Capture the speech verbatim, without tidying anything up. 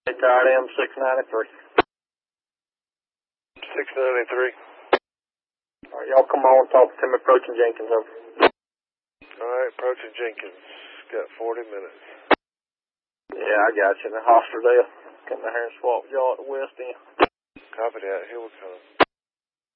Tired M six ninety-three. six ninety-three. All right, y'all come on and talk to Tim approaching Jenkins over. All right, approaching Jenkins. Got forty minutes. Yeah, I got you. In the Hosterdale. Come down here and swap y'all at the west end. Copy that. Here we come.